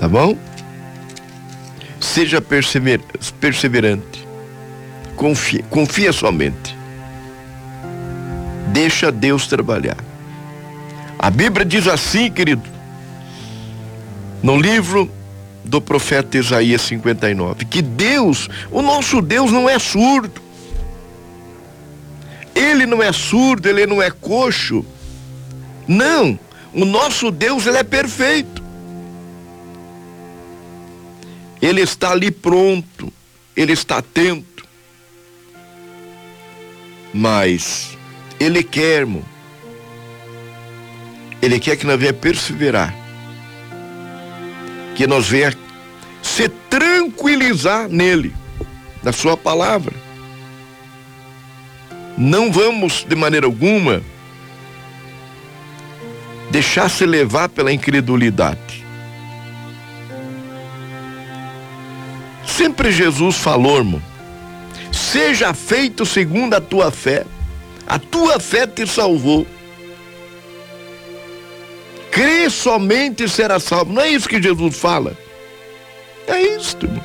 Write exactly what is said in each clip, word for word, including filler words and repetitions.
Tá bom? Seja persever, perseverante. Confia, confia somente. Deixa Deus trabalhar. A Bíblia diz assim, querido, no livro do profeta Isaías cinquenta e nove, que Deus, o nosso Deus não é surdo. Ele não é surdo, ele não é coxo. Não, o nosso Deus, ele é perfeito. Ele está ali pronto, ele está atento. Mas ele quer, irmão, ele quer que nós venha perseverar, que nós venha se tranquilizar nele, na sua palavra. Não vamos de maneira alguma deixar-se levar pela incredulidade. Sempre Jesus falou, irmão, seja feito segundo a tua fé. A tua fé te salvou. Crê somente e será salvo. Não é isso que Jesus fala? É isso, irmão.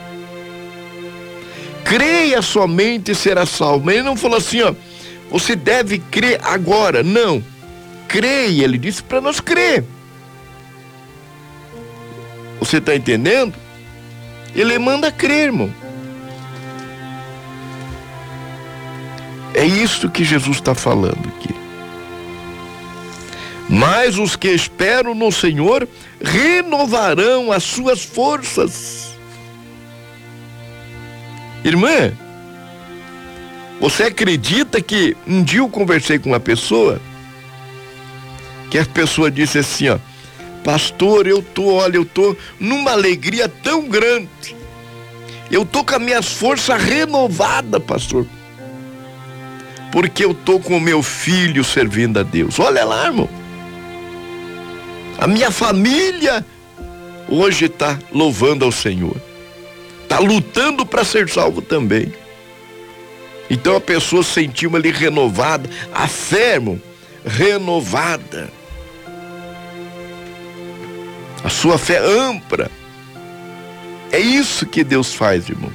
Creia somente e será salvo. Ele não falou assim, ó, você deve crer agora. Não. Creia, ele disse para nós crer. Você está entendendo? Ele manda crer, irmão. É isso que Jesus está falando aqui. Mas os que esperam no Senhor renovarão as suas forças. Irmã, você acredita que um dia eu conversei com uma pessoa, que a pessoa disse assim, ó, pastor, eu tô, olha, eu tô numa alegria tão grande. Eu tô com as minhas forças renovadas, pastor. Porque eu tô com o meu filho servindo a Deus. Olha lá, irmão. A minha família hoje está louvando ao Senhor. Está lutando para ser salvo também. Então a pessoa sentiu ali renovada, a fé, irmão, renovada. A sua fé ampla. É isso que Deus faz, irmão.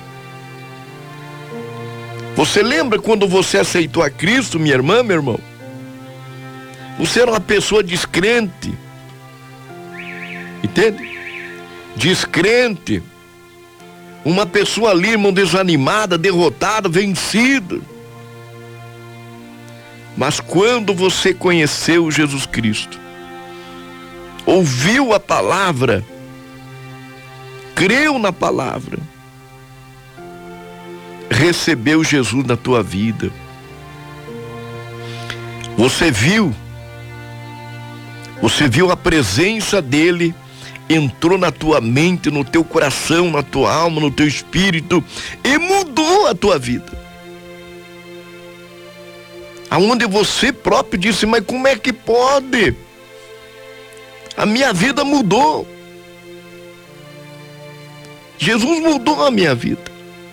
Você lembra quando você aceitou a Cristo, minha irmã, meu irmão? Você era uma pessoa descrente. Entende? Descrente. Uma pessoa ali, irmão, desanimada, derrotada, vencida. Mas quando você conheceu Jesus Cristo, ouviu a palavra, creu na palavra, recebeu Jesus na tua vida, você viu, você viu a presença dele, entrou na tua mente, no teu coração, na tua alma, no teu espírito e mudou a tua vida. Aonde você próprio disse, mas como é que pode? A minha vida mudou. Jesus mudou a minha vida.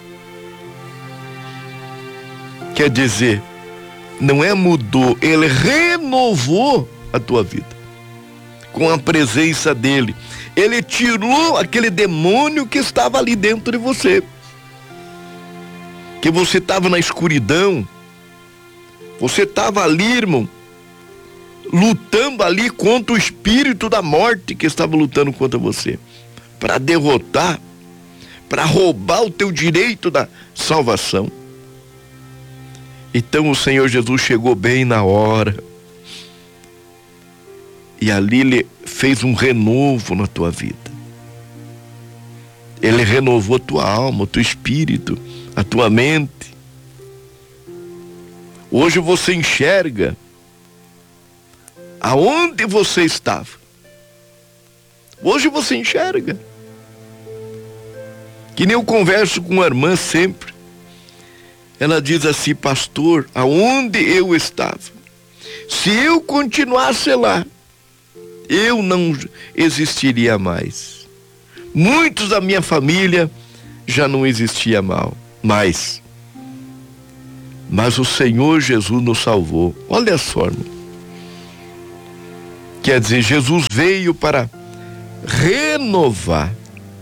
Quer dizer, não é mudou, ele renovou a tua vida. Com a presença dele. Ele tirou aquele demônio que estava ali dentro de você. Que você estava na escuridão. Você estava ali, irmão, lutando ali contra o espírito da morte que estava lutando contra você. Para derrotar, para roubar o teu direito da salvação. Então o Senhor Jesus chegou bem na hora. E ali ele fez um renovo na tua vida. Ele renovou a tua alma, o teu espírito, a tua mente. Hoje você enxerga aonde você estava. Hoje você enxerga. Que nem eu converso com uma irmã sempre. Ela diz assim, pastor, aonde eu estava? Se eu continuasse lá, eu não existiria mais. Muitos da minha família já não existia mal, mais. Mas o Senhor Jesus nos salvou. Olha só, irmão. Quer dizer, Jesus veio para renovar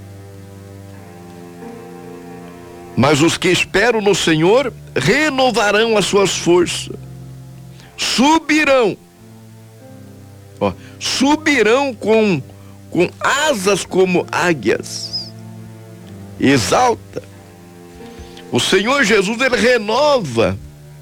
Mas os que esperam no Senhor renovarão as suas forças, subirão, ó, subirão com, com asas como águias. Exalta. O Senhor Jesus, ele renova,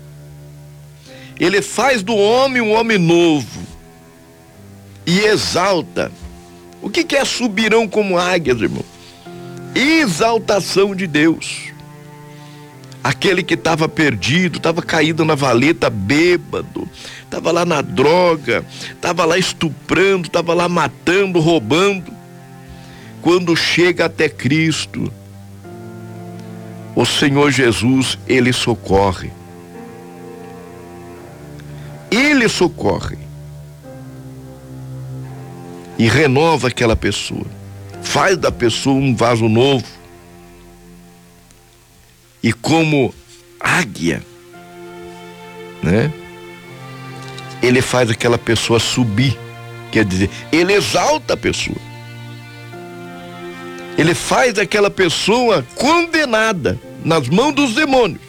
ele faz do homem um homem novo e exalta. O que que é subirão como águias, irmão? Exaltação de Deus. Aquele que estava perdido, estava caído na valeta, bêbado, estava lá na droga, estava lá estuprando, estava lá matando, roubando. Quando chega até Cristo, o Senhor Jesus, ele socorre. Ele socorre. E renova aquela pessoa. Faz da pessoa um vaso novo. E como águia, né? Ele faz aquela pessoa subir. Quer dizer, ele exalta a pessoa. Ele faz aquela pessoa condenada nas mãos dos demônios.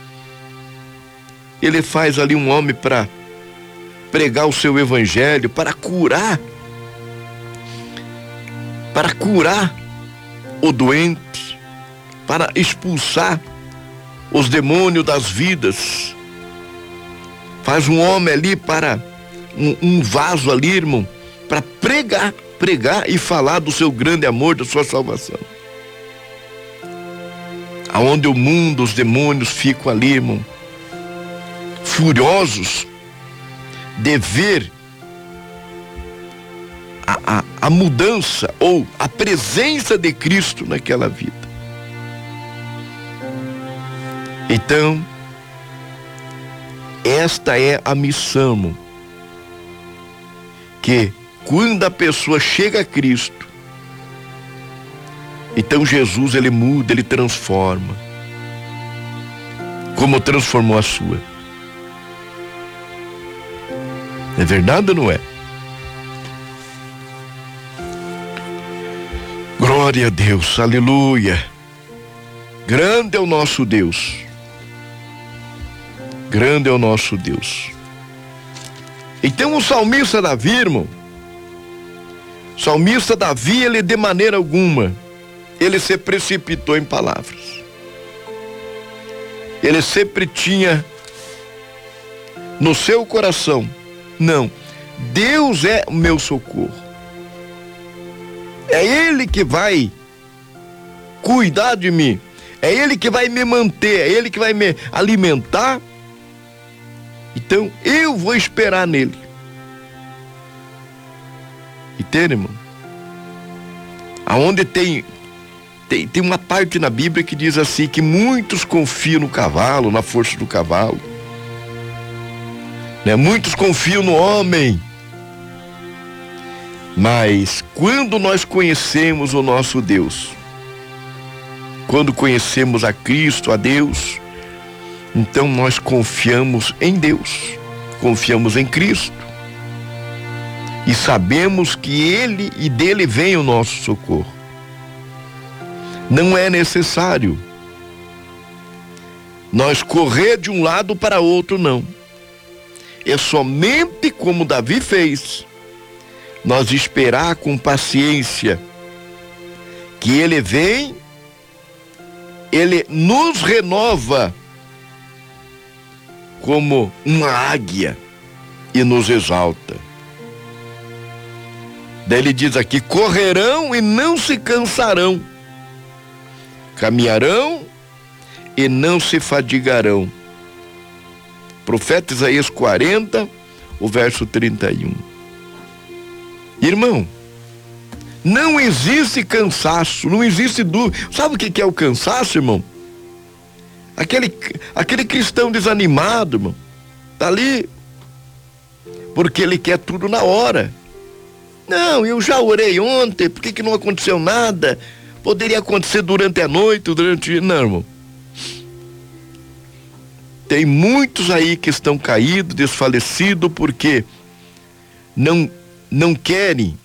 Ele faz ali um homem para pregar o seu evangelho, para curar, para curar o doente, para expulsar os demônios das vidas. Faz um homem ali para um, um vaso ali, irmão, para pregar, pregar e falar do seu grande amor, da sua salvação. Aonde o mundo, os demônios ficam ali, irmão, furiosos de ver a, a, a mudança ou a presença de Cristo naquela vida. Então, esta é a missão, que quando a pessoa chega a Cristo, então Jesus, ele muda, ele transforma, como transformou a sua. É verdade ou não é? Glória a Deus, aleluia. Grande é o nosso Deus. Grande é o nosso Deus. Então o salmista Davi, irmão, o salmista Davi, ele de maneira alguma, ele se precipitou em palavras. Ele sempre tinha no seu coração, não, Deus é o meu socorro. É Ele que vai cuidar de mim. É Ele que vai me manter, é Ele que vai me alimentar. Então, eu vou esperar nele. Entende, irmão? Aonde tem, tem, tem uma parte na Bíblia que diz assim, que muitos confiam no cavalo, na força do cavalo. Né? Muitos confiam no homem. Mas, quando nós conhecemos o nosso Deus, quando conhecemos a Cristo, a Deus, então nós confiamos em Deus, confiamos em Cristo e sabemos que Ele e dele vem o nosso socorro. Não é necessário nós correr de um lado para outro, não. É somente como Davi fez, nós esperar com paciência que Ele vem, Ele nos renova como uma águia e nos exalta. Daí ele diz aqui, correrão e não se cansarão, caminharão e não se fadigarão. Profeta Isaías quarenta, o verso trinta e um. Irmão, não existe cansaço, não existe dúvida. Sabe o que é o cansaço, irmão? Aquele, aquele cristão desanimado, irmão, tá ali porque ele quer tudo na hora. Não, eu já orei ontem, por que que não aconteceu nada? Poderia acontecer durante a noite, durante... Não, irmão. Tem muitos aí que estão caídos, desfalecidos, porque não, não querem